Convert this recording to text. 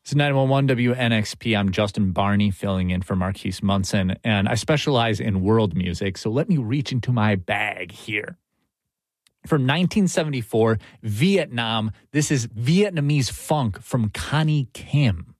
It's 911 WNXP. I'm Justin Barney filling in for Marquise Munson, and I specialize in world music, so let me reach into my bag here. From 1974, Vietnam, this is Vietnamese funk from Connie Kim.